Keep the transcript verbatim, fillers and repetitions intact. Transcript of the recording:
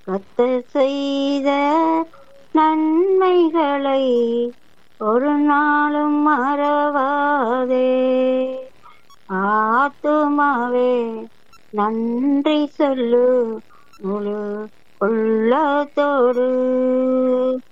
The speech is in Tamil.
கர்த்தர் செய்த நன்மைகளை ஒரு நாளும் மறவாதே. ஆத்துமாவே நன்றி சொல்லு முழு உள்ளத்தோடு.